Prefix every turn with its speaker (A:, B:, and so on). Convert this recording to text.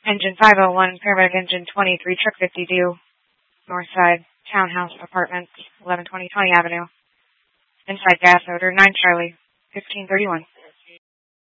A: Engine 501, paramedic engine 23, truck 50 due, north side, townhouse, apartments, 1120 Avenue. Inside gas odor, 9 Charlie, 1531.